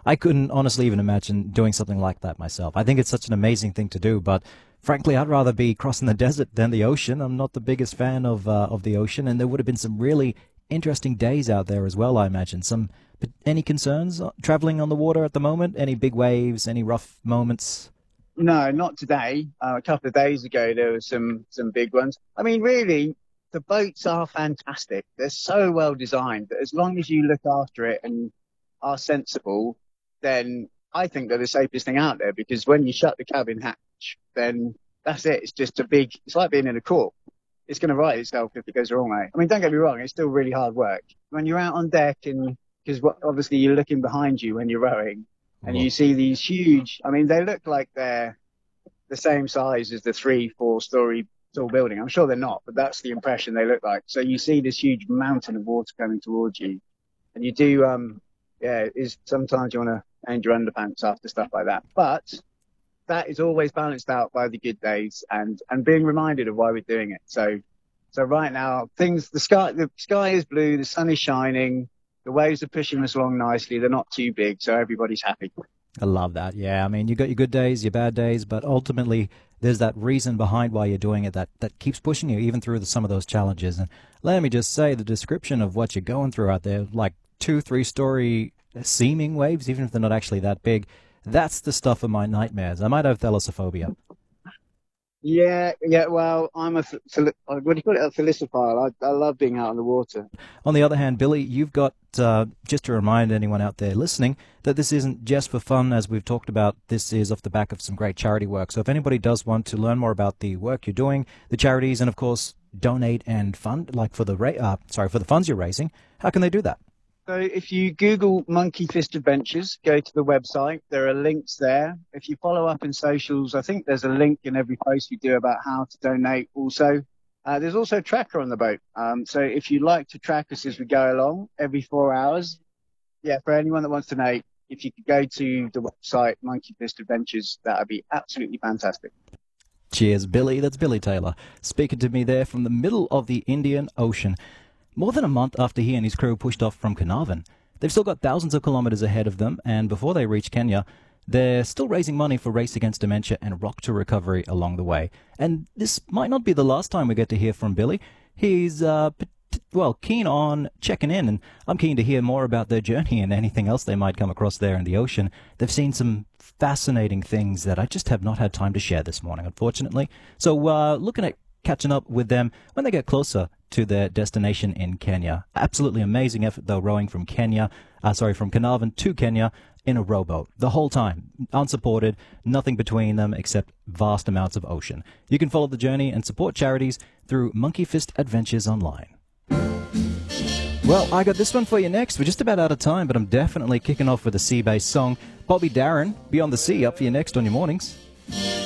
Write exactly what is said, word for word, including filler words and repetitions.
I couldn't honestly even imagine doing something like that myself. I think it's such an amazing thing to do, but frankly, I'd rather be crossing the desert than the ocean. I'm not the biggest fan of uh, of the ocean, and there would have been some really interesting days out there as well, I imagine. Some but any concerns uh, traveling on the water at the moment? Any big waves? Any rough moments? No, not today. Uh, a couple of days ago, there were some some big ones. I mean, really, the boats are fantastic. They're so well designed that as long as you look after it and are sensible, then I think they're the safest thing out there because when you shut the cabin hatch, then that's it. It's just a big, it's like being in a cork. It's going to right itself if it goes wrong, mate. I mean, don't get me wrong, it's still really hard work. When you're out on deck and, because obviously you're looking behind you when you're rowing and Oh, you see these huge, I mean, they look like they're the same size as the three, four story tall building. I'm sure they're not, but that's the impression they look like. So you see this huge mountain of water coming towards you and you do, um, yeah, is sometimes you want to end your underpants after stuff like that. But that is always balanced out by the good days and and being reminded of why we're doing it. So so right now things the sky the sky is blue, the sun is shining, the waves are pushing us along nicely. They're not too big, so everybody's happy. I love that. Yeah, I mean, you got your good days, your bad days, but ultimately there's that reason behind why you're doing it that, that keeps pushing you even through the, some of those challenges. And let me just say the description of what you're going through out there, like two, three story seeming waves, even if they're not actually that big, that's the stuff of my nightmares. I might have thalassophobia. Yeah, yeah. Well, I'm a phil- what do you call it? A philosopher. I I love being out on the water. On the other hand, Billy, you've got, uh, just to remind anyone out there listening, that this isn't just for fun, as we've talked about. This is off the back of some great charity work. So if anybody does want to learn more about the work you're doing, the charities, and of course, donate and fund, like for the ra- uh, sorry, for the funds you're raising, how can they do that? So if you Google Monkey Fist Adventures, go to the website. There are links there. If you follow up in socials, I think there's a link in every post we do about how to donate. Also, uh, there's also a tracker on the boat. Um, so if you'd like to track us as we go along every four hours, yeah, for anyone that wants to donate, if you could go to the website Monkey Fist Adventures, that would be absolutely fantastic. Cheers, Billy. That's Billy Taylor speaking to me there from the middle of the Indian Ocean. More than a month after he and his crew pushed off from Carnarvon, they've still got thousands of kilometres ahead of them, and before they reach Kenya, they're still raising money for Race Against Dementia and Rock to Recovery along the way. And this might not be the last time we get to hear from Billy. He's, uh, well, keen on checking in, and I'm keen to hear more about their journey and anything else they might come across there in the ocean. They've seen some fascinating things that I just have not had time to share this morning, unfortunately. So, uh, looking at catching up with them when they get closer to their destination in Kenya. Absolutely amazing effort, though, rowing from Kenya, uh, sorry, from Carnarvon to Kenya in a rowboat the whole time, unsupported, nothing between them except vast amounts of ocean. You can follow the journey and support charities through Monkey Fist Adventures online. Well, I got this one for you next. We're just about out of time, but I'm definitely kicking off with a sea-based song. Bobby Darin, Beyond the Sea, up for you next on your mornings.